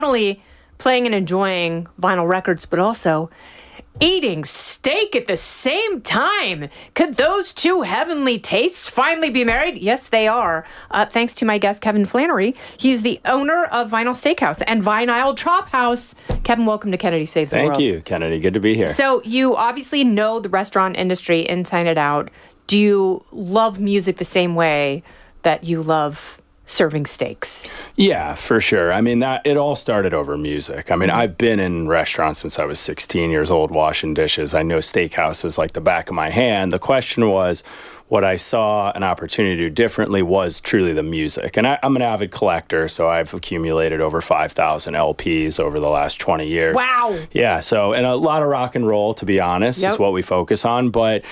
only playing and enjoying vinyl records, but also eating steak at the same time. Could those two heavenly tastes finally be married? Yes, they are. Thanks to my guest, Kevin Flannery. He's the owner of Vinyl Steakhouse and Vinyl Chop House. Kevin, welcome to Kennedy Saves the World. Thank you, Kennedy. Good to be here. So you obviously know the restaurant industry inside and out. Do you love music the same way that you love serving steaks? Yeah, for sure. I mean, it all started over music. I mean, I've been in restaurants since I was 16 years old washing dishes. I know steakhouses like the back of my hand. The question was, what I saw an opportunity to do differently was truly the music. And I'm an avid collector, so I've accumulated over 5,000 LPs over the last 20 years. Wow. Yeah, so, and a lot of rock and roll, to be honest, is what we focus on. But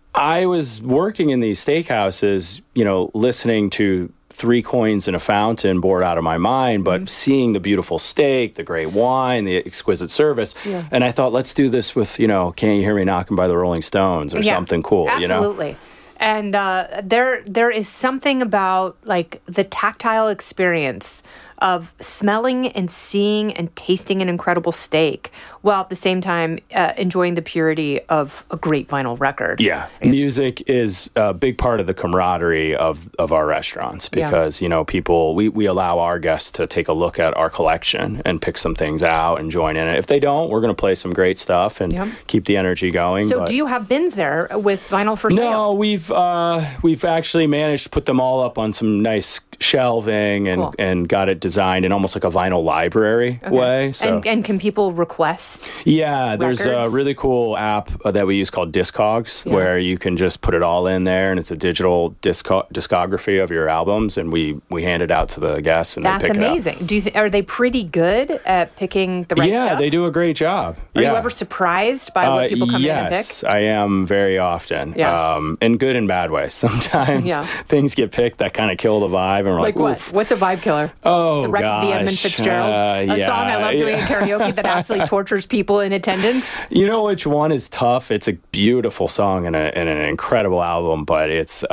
I was working in these steakhouses, listening to Three Coins in a Fountain bored out of my mind, but seeing the beautiful steak, the great wine, the exquisite service. Yeah. And I thought, let's do this with, Can't You Hear Me Knocking by the Rolling Stones or something cool, Absolutely. And there is something about like the tactile experience of smelling and seeing and tasting an incredible steak while at the same time enjoying the purity of a great vinyl record. Yeah. Music is a big part of the camaraderie of our restaurants because, people, we allow our guests to take a look at our collection and pick some things out and join in it. If they don't, we're going to play some great stuff and keep the energy going. So do you have bins there with vinyl for sale? No, we've actually managed to put them all up on some nice shelving and got it designed in almost like a vinyl library way. So. And can people request? Yeah, there's a really cool app that we use called Discogs where you can just put it all in there and it's a digital discography of your albums and we hand it out to the guests and they pick amazing. it up. Are they pretty good at picking the right stuff? Yeah, they do a great job. Are you ever surprised by what people come in and pick? Yes, I am very often. In good and bad ways. Sometimes things get picked that kind of kill the vibe. And we're like what? What's a vibe killer? Oh, the gosh. Edmund Fitzgerald? A song I love doing in karaoke that absolutely tortures people in attendance? You know which one is tough? It's a beautiful song and an incredible album, but it's...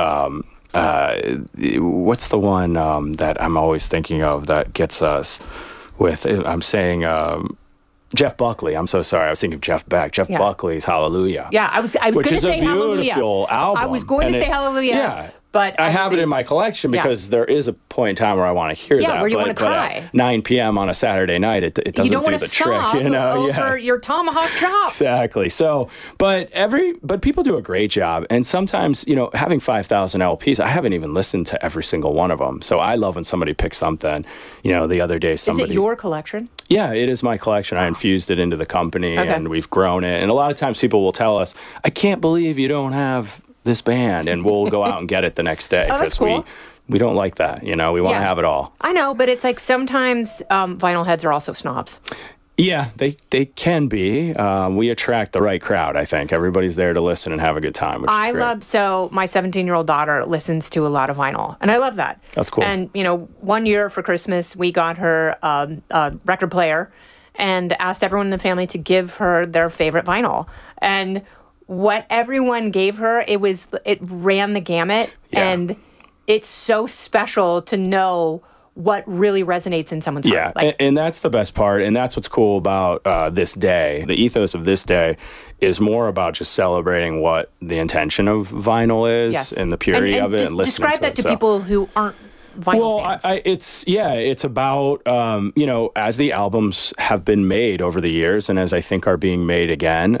what's the one that I'm always thinking of that gets us with... I'm saying... Jeff Buckley. I'm so sorry. I was thinking of Jeff Beck. Jeff Buckley's Hallelujah. Yeah, I was going to say Hallelujah. Which is a beautiful album. I was going to say Hallelujah. Yeah. But I have it in my collection because there is a point in time where I want to hear that. Yeah, where you want to cry. At 9 p.m. on a Saturday night, it doesn't do the trick. You don't want to sob over your tomahawk chop. Exactly. So, but people do a great job. And sometimes, having 5,000 LPs, I haven't even listened to every single one of them. So I love when somebody picks something. The other day somebody... Is it your collection? Yeah, it is my collection. I infused it into the company and we've grown it. And a lot of times people will tell us, I can't believe you don't have this band, and we'll go out and get it the next day because cool. we don't like that. We want to have it all. I know, but it's like sometimes vinyl heads are also snobs. Yeah, they can be. We attract the right crowd, I think. Everybody's there to listen and have a good time, which is great. So my 17-year-old daughter listens to a lot of vinyl, and I love that. That's cool. And, one year for Christmas, we got her a record player and asked everyone in the family to give her their favorite vinyl. And what everyone gave her, it ran the gamut, and it's so special to know what really resonates in someone's heart. Yeah, and that's the best part, and that's what's cool about this day. The ethos of this day is more about just celebrating what the intention of vinyl is and the purity of it, and listening describe that to people who aren't vinyl fans. It's about, as the albums have been made over the years, and as I think are being made again,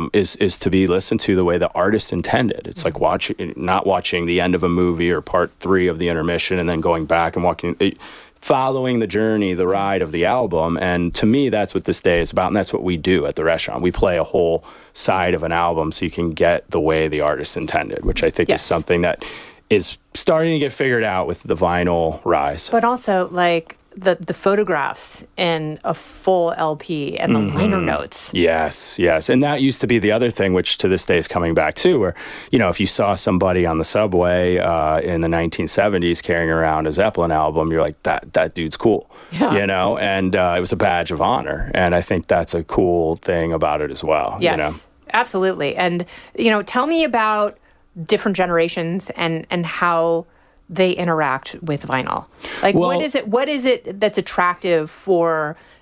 is to be listened to the way the artist intended. It's like not watching the end of a movie or part 3 of the intermission and then going back and following the journey, the ride of the album. And to me, that's what this day is about, and that's what we do at the restaurant. We play a whole side of an album so you can get the way the artist intended, which I think is something that is starting to get figured out with the vinyl rise. But also, like, the photographs in a full LP and the liner notes. Yes. And that used to be the other thing, which to this day is coming back too, where, if you saw somebody on the subway in the 1970s carrying around a Zeppelin album, you're like, that dude's cool, and it was a badge of honor. And I think that's a cool thing about it as well. Yes, absolutely. And, tell me about different generations and how they interact with vinyl. Like, what is it that's attractive for